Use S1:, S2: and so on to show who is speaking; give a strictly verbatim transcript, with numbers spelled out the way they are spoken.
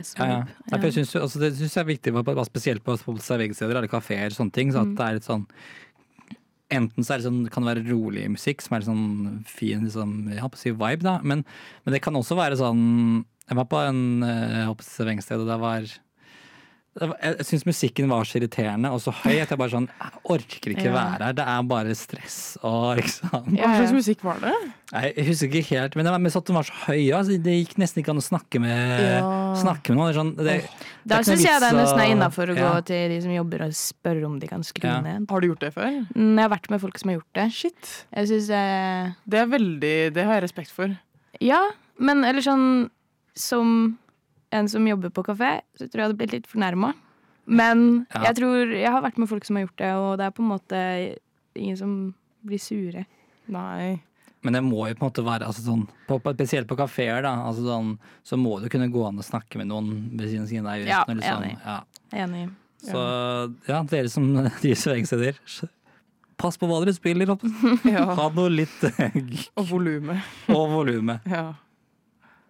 S1: Ja, ja. Ja. Jeg synes, altså, det synes jeg er viktig, spesielt på, på serveringssteder eller kaféer, sånne ting, så at mm. det er litt sånn enten så er det sånn, kan det være rolig musikk som er litt sånn fin liksom, jeg håper å si vibe da, men, men det kan også være sånn, jeg var på en jeg håper å si serveringssted, og det var jeg synes musikken var så irriterende og så høy at jeg bare sånn, jeg orker ikke ja. være her, det er bare stress og liksom.
S2: Hva slags musikk var det?
S1: Jeg, jeg husker ikke helt, men det var, men så at den var så høy, altså, det gikk nesten ikke an å snakke med, ja. snakke med noen. Sånn, det,
S3: oh. Da synes jeg det er nesten er innenfor å ja. gå til de som jobber og spørre om de kan skru ja. ned.
S2: Har du gjort det før?
S3: Mm, jeg har vært med folk som har gjort det.
S2: Shit.
S3: Jeg synes jeg...
S2: Det er veldig, det har jeg respekt for.
S3: Ja, men eller sånn, som en som jobber på kafé, så tror jeg jeg hadde blitt litt fornærmet. Men ja. jeg tror, jeg har vært med folk som har gjort det, og det er på en måte ingen som blir sure.
S2: Nei.
S1: Men det må jo på en måte være, altså sånn, på, spesielt på kaféer da, altså sånn, så må du kunne gå an og snakke med noen ved siden av deg.
S3: Ja,
S1: eller sånn.
S3: enig.
S1: Ja.
S3: Enig.
S1: Så ja, dere som driver serveringssteder, pass på hva dere spiller opp.
S2: Ja.
S1: Ha noe litt...
S2: og volumet.
S1: og volumet.
S2: Ja.